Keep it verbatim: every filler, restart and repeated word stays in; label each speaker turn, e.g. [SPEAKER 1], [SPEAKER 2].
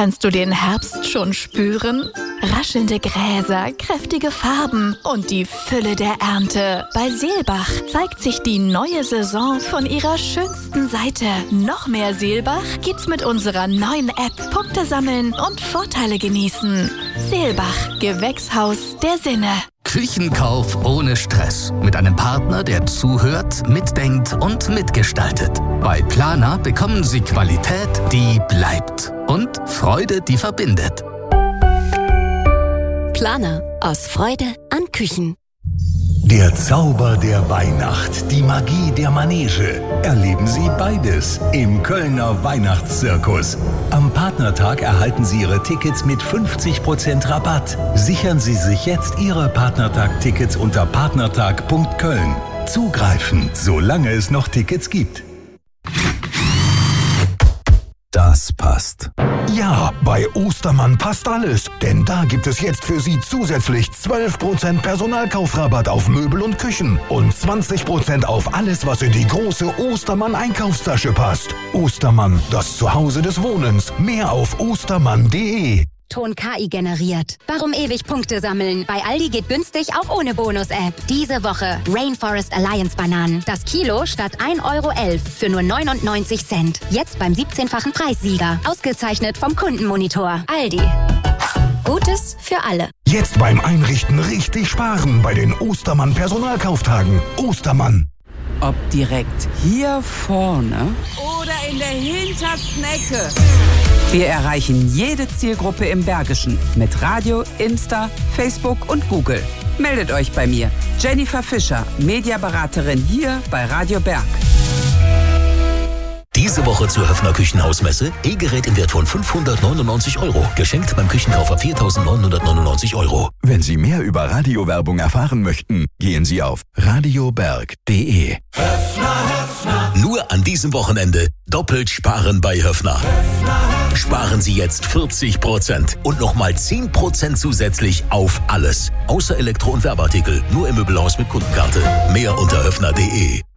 [SPEAKER 1] Kannst du den Herbst schon spüren? Raschelnde Gräser, kräftige Farben und die Fülle der Ernte. Bei Seelbach zeigt sich die neue Saison von ihrer schönsten Seite. Noch mehr Seelbach gibt's mit unserer neuen App. Punkte sammeln und Vorteile genießen. Seelbach, Gewächshaus der Sinne.
[SPEAKER 2] Küchenkauf ohne Stress. Mit einem Partner, der zuhört, mitdenkt und mitgestaltet. Bei Planer bekommen Sie Qualität, die bleibt. Und Freude, die verbindet.
[SPEAKER 3] Planer. Aus Freude an Küchen.
[SPEAKER 4] Der Zauber der Weihnacht, die Magie der Manege. Erleben Sie beides im Kölner Weihnachtszirkus. Am Partnertag erhalten Sie Ihre Tickets mit fünfzig Prozent Rabatt. Sichern Sie sich jetzt Ihre Partnertag-Tickets unter partnertag punkt köln. Zugreifen, solange es noch Tickets gibt.
[SPEAKER 5] Das passt.
[SPEAKER 6] Ja, bei Ostermann passt alles. Denn da gibt es jetzt für Sie zusätzlich zwölf Prozent Personalkaufrabatt auf Möbel und Küchen und zwanzig Prozent auf alles, was in die große Ostermann-Einkaufstasche passt. Ostermann, das Zuhause des Wohnens. Mehr auf ostermann punkt de.
[SPEAKER 3] Ton K I generiert. Warum ewig Punkte sammeln? Bei Aldi geht günstig auch ohne Bonus-App. Diese Woche Rainforest Alliance Bananen. Das Kilo statt ein Euro elf für nur neunundneunzig Cent. Jetzt beim siebzehnfachen Preissieger. Ausgezeichnet vom Kundenmonitor. Aldi. Gutes für alle.
[SPEAKER 6] Jetzt beim Einrichten richtig sparen bei den Ostermann Personalkauftagen. Ostermann.
[SPEAKER 7] Ob direkt hier vorne oder in der hintersten Ecke. Wir erreichen jede Zielgruppe im Bergischen mit Radio, Insta, Facebook und Google. Meldet euch bei mir, Jennifer Fischer, Mediaberaterin hier bei Radio Berg.
[SPEAKER 8] Diese Woche zur Höffner Küchenhausmesse. E-Gerät im Wert von fünfhundertneunundneunzig Euro. Geschenkt beim Küchenkauf ab viertausendneunhundertneunundneunzig Euro.
[SPEAKER 5] Wenn Sie mehr über Radiowerbung erfahren möchten, gehen Sie auf radioberg punkt de.
[SPEAKER 8] Höffner, Höffner. Nur an diesem Wochenende doppelt sparen bei Höffner. Höffner. Sparen Sie jetzt vierzig Prozent und nochmal zehn Prozent zusätzlich auf alles. Außer Elektro- und Werbeartikel. Nur im Möbelhaus mit Kundenkarte. Mehr unter höffner punkt de.